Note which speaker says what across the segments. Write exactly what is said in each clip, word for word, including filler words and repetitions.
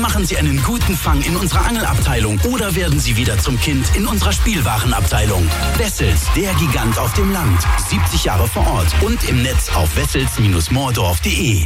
Speaker 1: Machen Sie einen guten Fang in unserer Angelabteilung oder werden Sie wieder zum Kind in unserer Spielwarenabteilung. Wessels, der Gigant auf dem Land. siebzig Jahre vor Ort und im Netz auf wessels Bindestrich moordorf punkt de.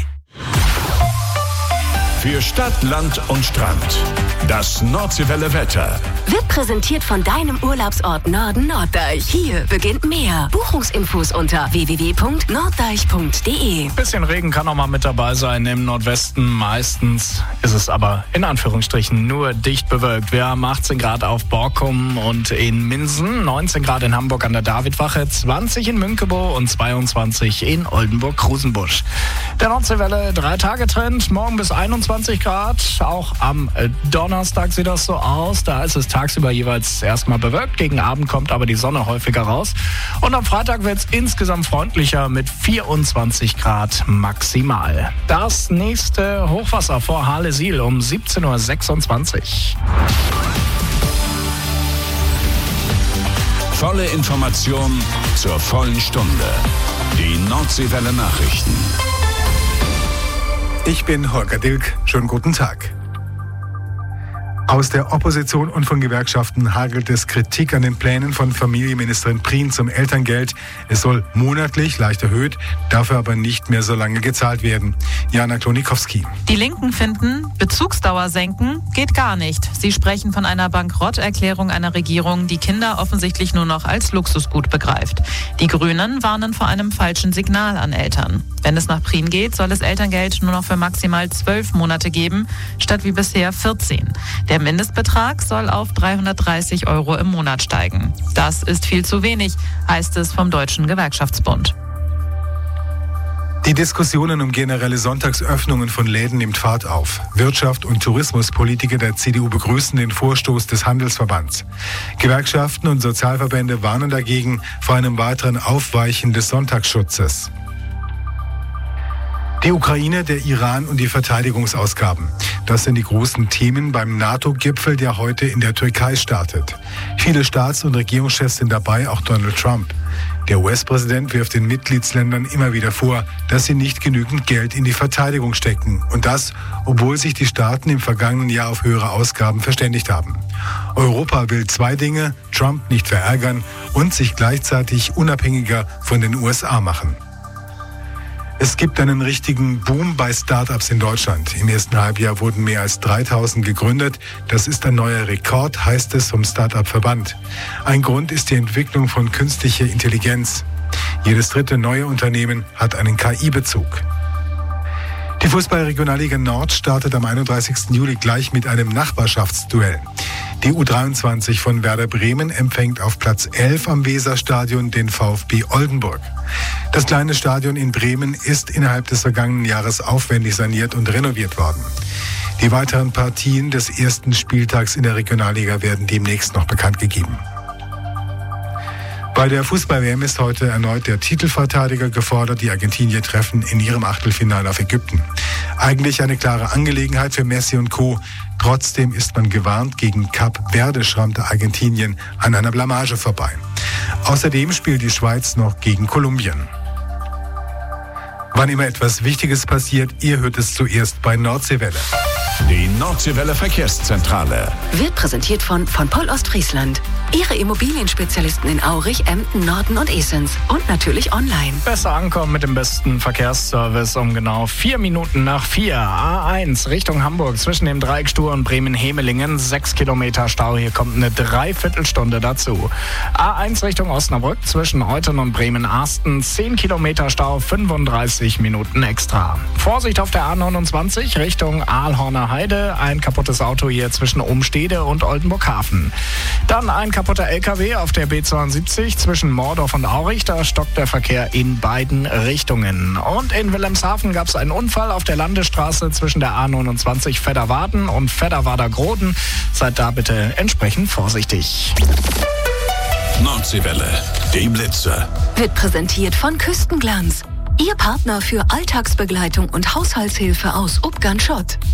Speaker 2: Für Stadt, Land und Strand. Das Nordseewelle Wetter.
Speaker 3: Wird präsentiert von deinem Urlaubsort Norden Norddeich. Hier beginnt mehr. Buchungsinfos unter w w w punkt norddeich punkt de.
Speaker 4: Bisschen Regen kann auch mal mit dabei sein im Nordwesten. Meistens ist es aber in Anführungsstrichen nur dicht bewölkt. Wir haben achtzehn Grad auf Borkum und in Minsen, neunzehn Grad in Hamburg an der Davidwache, zwanzig in Münkebo und zweiundzwanzig in Oldenburg-Krusenbusch. Der Nordseewelle Drei-Tage-Trend, morgen bis einundzwanzig Grad. Auch am Donnerstag sieht das so aus. Da ist es tagsüber jeweils erstmal bewölkt. Gegen Abend kommt aber die Sonne häufiger raus. Und am Freitag wird es insgesamt freundlicher mit vierundzwanzig Grad maximal. Das nächste Hochwasser vor Hahlesiel um siebzehn Uhr sechsundzwanzig.
Speaker 2: Volle Information zur vollen Stunde. Die Nordseewelle Nachrichten.
Speaker 5: Ich bin Holger Dilk. Schönen guten Tag. Aus der Opposition und von Gewerkschaften hagelt es Kritik an den Plänen von Familienministerin Prien zum Elterngeld. Es soll monatlich leicht erhöht, dafür aber nicht mehr so lange gezahlt werden. Jana Klonikowski.
Speaker 6: Die Linken finden, Bezugsdauer senken geht gar nicht. Sie sprechen von einer Bankrotterklärung einer Regierung, die Kinder offensichtlich nur noch als Luxusgut begreift. Die Grünen warnen vor einem falschen Signal an Eltern. Wenn es nach Prien geht, soll es Elterngeld nur noch für maximal zwölf Monate geben, statt wie bisher vierzehn. Der Mindestbetrag soll auf dreihundertdreißig Euro im Monat steigen. Das ist viel zu wenig, heißt es vom Deutschen Gewerkschaftsbund.
Speaker 5: Die Diskussionen um generelle Sonntagsöffnungen von Läden nimmt Fahrt auf. Wirtschaft- und Tourismuspolitiker der C D U begrüßen den Vorstoß des Handelsverbands. Gewerkschaften und Sozialverbände warnen dagegen vor einem weiteren Aufweichen des Sonntagsschutzes. Die Ukraine, der Iran und die Verteidigungsausgaben. Das sind die großen Themen beim NATO-Gipfel, der heute in der Türkei startet. Viele Staats- und Regierungschefs sind dabei, auch Donald Trump. Der U S-Präsident wirft den Mitgliedsländern immer wieder vor, dass sie nicht genügend Geld in die Verteidigung stecken. Und das, obwohl sich die Staaten im vergangenen Jahr auf höhere Ausgaben verständigt haben. Europa will zwei Dinge: Trump nicht verärgern und sich gleichzeitig unabhängiger von den U S A machen. Es gibt einen richtigen Boom bei Start-ups in Deutschland. Im ersten Halbjahr wurden mehr als dreitausend gegründet. Das ist ein neuer Rekord, heißt es vom Start-up-Verband. Ein Grund ist die Entwicklung von künstlicher Intelligenz. Jedes dritte neue Unternehmen hat einen K I-Bezug. Die Fußball-Regionalliga Nord startet am einunddreißigsten Juli gleich mit einem Nachbarschaftsduell. Die U dreiundzwanzig von Werder Bremen empfängt auf Platz elf am Weserstadion den VfB Oldenburg. Das kleine Stadion in Bremen ist innerhalb des vergangenen Jahres aufwendig saniert und renoviert worden. Die weiteren Partien des ersten Spieltags in der Regionalliga werden demnächst noch bekannt gegeben. Bei der Fußball-W M ist heute erneut der Titelverteidiger gefordert. Die Argentinier treffen in ihrem Achtelfinale auf Ägypten. Eigentlich eine klare Angelegenheit für Messi und Co. Trotzdem ist man gewarnt, gegen Kap Verde schrammte Argentinien an einer Blamage vorbei. Außerdem spielt die Schweiz noch gegen Kolumbien. Wann immer etwas Wichtiges passiert, ihr hört es zuerst bei Nordseewelle.
Speaker 2: Die Nordseewelle Verkehrszentrale
Speaker 3: Wird präsentiert von von Poll Ostfriesland. Ihre Immobilienspezialisten in Aurich, Emden, Norden und Esens. Und natürlich online.
Speaker 4: Besser ankommen mit dem besten Verkehrsservice um genau vier Minuten nach vier. A eins Richtung Hamburg zwischen dem Dreieck Stur und Bremen-Hemelingen. Sechs Kilometer Stau. Hier kommt eine Dreiviertelstunde dazu. A eins Richtung Osnabrück zwischen Euthen und Bremen-Arsten. Zehn Kilometer Stau, fünfunddreißig Minuten extra. Vorsicht auf der A neunundzwanzig Richtung Aalhorner Heide. Ein kaputtes Auto hier zwischen Umstede und Oldenburg-Hafen. Dann ein kaputter L K W auf der B zweiundsiebzig zwischen Mordorf und Aurich. Da stockt der Verkehr in beiden Richtungen. Und in Wilhelmshaven gab es einen Unfall auf der Landesstraße zwischen der A neunundzwanzig Fedderwarden und Fedderwader-Groden. Seid da bitte entsprechend vorsichtig.
Speaker 2: Nordseewelle, die Blitze.
Speaker 3: Wird präsentiert von Küstenglanz. Ihr Partner für Alltagsbegleitung und Haushaltshilfe aus Ubgan Schott.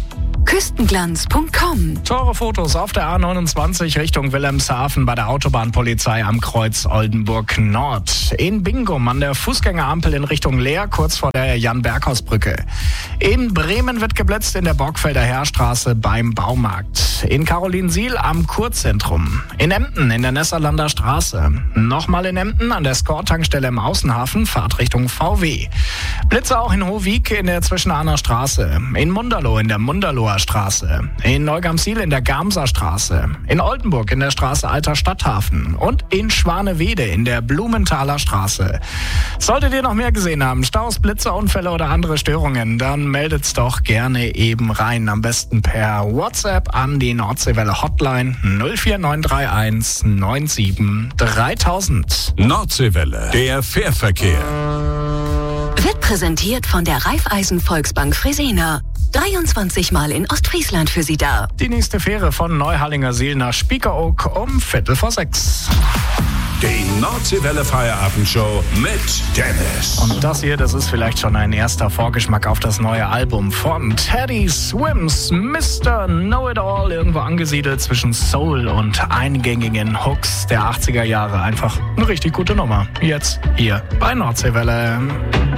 Speaker 3: küstenglanz punkt com.
Speaker 4: Teure Fotos auf der A neunundzwanzig Richtung Wilhelmshaven bei der Autobahnpolizei am Kreuz Oldenburg Nord. In Bingum an der Fußgängerampel in Richtung Leer, kurz vor der Jan-Berghaus-Brücke. In Bremen wird geblitzt in der Borgfelder Heerstraße beim Baumarkt. In Carolinsiel am Kurzentrum. In Emden in der Nesserlander Straße. Nochmal in Emden an der Skor-Tankstelle im Außenhafen, Fahrt Richtung V W. Blitze auch in Hohwijk in der Zwischenahner Straße. In Munderloh in der Munderloher Straße. In Neugamsiel in der Gamser Straße. In Oldenburg in der Straße Alter Stadthafen. Und in Schwanewede in der Blumenthaler Straße. Solltet ihr noch mehr gesehen haben, Staus, Blitze, Unfälle oder andere Störungen, dann meldet's doch gerne eben rein. Am besten per WhatsApp an die Nordseewelle Hotline null vier neun drei eins neun sieben dreitausend.
Speaker 2: Nordseewelle, der Fährverkehr.
Speaker 3: Wird präsentiert von der Raiffeisen Volksbank Fresenier. dreiundzwanzig Mal in Ostfriesland für Sie da.
Speaker 4: Die nächste Fähre von Neuhallinger-Seel nach Spiekeroog um Viertel vor sechs.
Speaker 2: Die Nordseewelle Feierabendshow mit Dennis.
Speaker 4: Und das hier, das ist vielleicht schon ein erster Vorgeschmack auf das neue Album von Teddy Swims, Mister Know-It-All, irgendwo angesiedelt zwischen Soul und eingängigen Hooks der achtziger Jahre. Einfach eine richtig gute Nummer. Jetzt hier bei Nordseewelle.